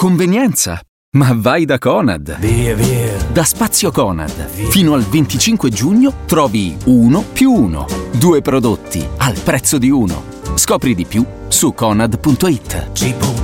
Convenienza! Ma vai da Conad! Via, via! Da Spazio Conad, fino al 25 giugno trovi 1+1. 2 prodotti al prezzo di uno. Scopri di più su conad.it.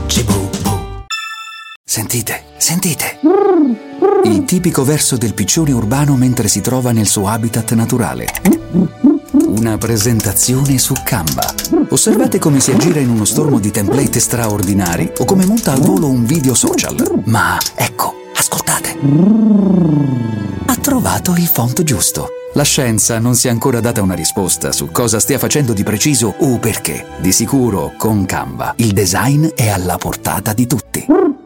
Sentite, sentite! Il tipico verso del piccione urbano mentre si trova nel suo habitat naturale. Una presentazione su Canva. Osservate come si aggira in uno stormo di template straordinari o come monta al volo un video social. Ma ecco, ascoltate. Ha trovato il font giusto. La scienza non si è ancora data una risposta su cosa stia facendo di preciso o perché. Di sicuro, con Canva, il design è alla portata di tutti.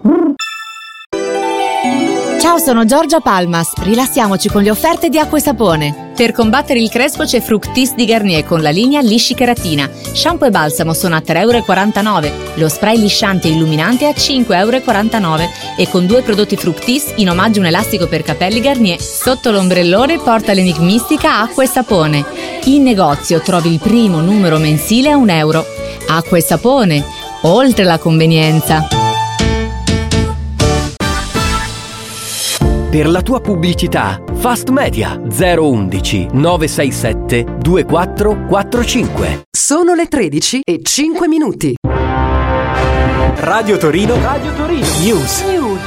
Ciao, sono Giorgia Palmas. Rilassiamoci con le offerte di acqua e sapone. Per combattere il crespo c'è Fructis di Garnier con la linea Lisci Keratina. Shampoo e balsamo sono a 3,49 €. Lo spray lisciante e illuminante a 5,49 € e con 2 prodotti Fructis in omaggio un elastico per capelli Garnier. Sotto l'ombrellone porta l'enigmistica acqua e sapone. In negozio trovi il primo numero mensile a €1. Acqua e sapone, oltre la convenienza. Per la tua pubblicità, Fast Media 011 967 2445. Sono le 13:05. Radio Torino News.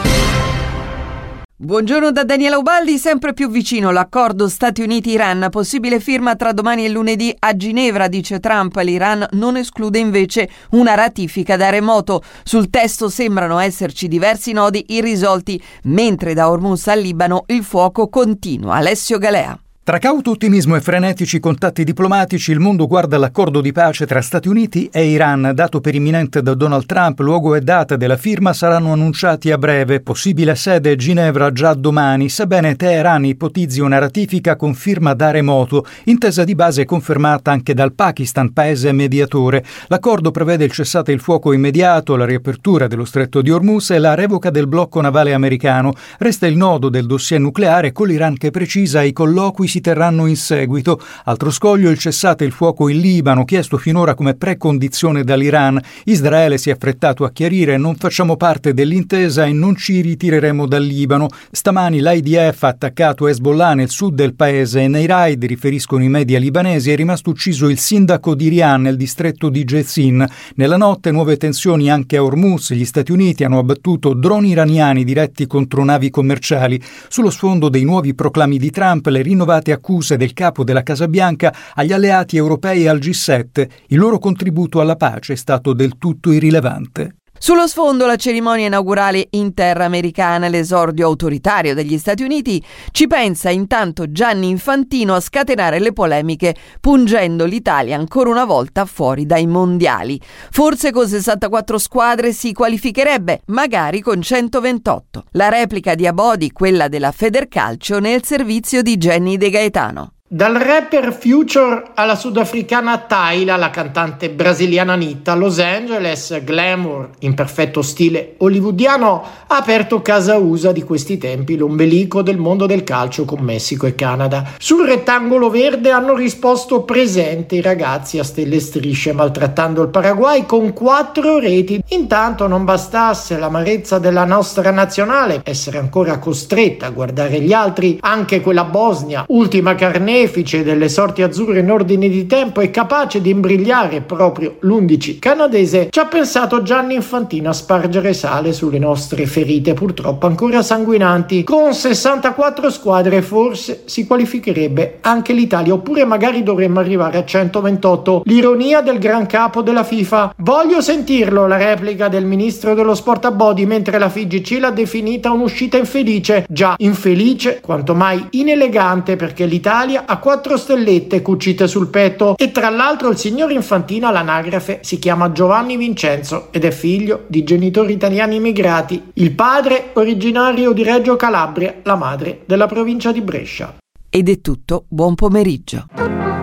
Buongiorno da Daniela Ubaldi. Sempre più vicino l'accordo Stati Uniti-Iran, possibile firma tra domani e lunedì a Ginevra, dice Trump. L'Iran non esclude invece una ratifica da remoto. Sul testo sembrano esserci diversi nodi irrisolti, mentre da Hormuz al Libano il fuoco continua. Alessio Galea. Tra cauto ottimismo e frenetici contatti diplomatici, il mondo guarda all'accordo di pace tra Stati Uniti e Iran, dato per imminente da Donald Trump. Luogo e data della firma saranno annunciati a breve. Possibile sede Ginevra già domani, sebbene Teheran ipotizzi una ratifica con firma da remoto, intesa di base confermata anche dal Pakistan, paese mediatore. L'accordo prevede il cessate il fuoco immediato, la riapertura dello stretto di Hormuz e la revoca del blocco navale americano. Resta il nodo del dossier nucleare, con l'Iran che precisa i colloqui si terranno in seguito. Altro scoglio il cessate il fuoco in Libano, chiesto finora come precondizione dall'Iran. Israele si è affrettato a chiarire: non facciamo parte dell'intesa e non ci ritireremo dal Libano. Stamani l'IDF ha attaccato Hezbollah nel sud del paese e nei raid, riferiscono i media libanesi, è rimasto ucciso il sindaco di Rian nel distretto di Jezin. Nella notte nuove tensioni anche a Hormuz. Gli Stati Uniti hanno abbattuto droni iraniani diretti contro navi commerciali. Sullo sfondo dei nuovi proclami di Trump, le rinnovate accuse del capo della Casa Bianca agli alleati europei e al G7. Il loro contributo alla pace è stato del tutto irrilevante. Sullo sfondo la cerimonia inaugurale in terra americana, l'esordio autoritario degli Stati Uniti. Ci pensa intanto Gianni Infantino a scatenare le polemiche, pungendo l'Italia ancora una volta fuori dai mondiali. Forse con 64 squadre si qualificherebbe, magari con 128. La replica di Abodi, quella della Federcalcio, nel servizio di Jenny De Gaetano. Dal rapper Future alla sudafricana Tyla, la cantante brasiliana Anitta, Los Angeles, glamour in perfetto stile hollywoodiano, ha aperto casa USA di questi tempi, l'ombelico del mondo del calcio con Messico e Canada. Sul rettangolo verde hanno risposto presente i ragazzi a stelle e strisce, maltrattando il Paraguay con 4 reti. Intanto non bastasse l'amarezza della nostra nazionale, essere ancora costretta a guardare gli altri, anche quella Bosnia, ultima carnefice delle sorti azzurre in ordine di tempo e capace di imbrigliare proprio l'11 canadese, ci ha pensato Gianni Infantino a spargere sale sulle nostre ferite purtroppo ancora sanguinanti. Con 64 squadre forse si qualificherebbe anche l'Italia, oppure magari dovremmo arrivare a 128. L'ironia del gran capo della FIFA. Voglio sentirlo, la replica del ministro dello sport Abodi, mentre la FIGC l'ha definita un'uscita infelice. Già, infelice, quanto mai inelegante, perché l'Italia ha 4 stellette cucite sul petto e tra l'altro il signor Infantino all'anagrafe si chiama Giovanni Vincenzo ed è figlio di genitori italiani immigrati, il padre originario di Reggio Calabria, la madre della provincia di Brescia. Ed è tutto, buon pomeriggio.